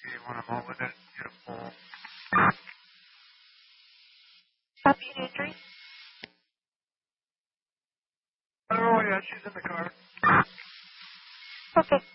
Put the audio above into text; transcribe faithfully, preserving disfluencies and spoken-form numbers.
Okay, one moment. That's beautiful. Copy an injury. Oh, yeah, she's in the car. Okay.